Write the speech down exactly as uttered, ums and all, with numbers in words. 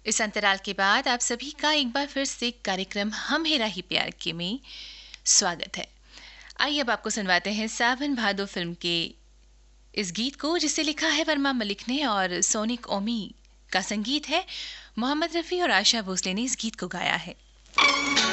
इस अंतराल के बाद आप सभी का एक बार फिर से कार्यक्रम हम हेरा ही प्यार के में स्वागत है। आइए अब आपको सुनवाते हैं सावन भादो फिल्म के इस गीत को, जिसे लिखा है वर्मा मलिक ने और सोनिक ओमी का संगीत है। मोहम्मद रफ़ी और आशा भोसले ने इस गीत को गाया है।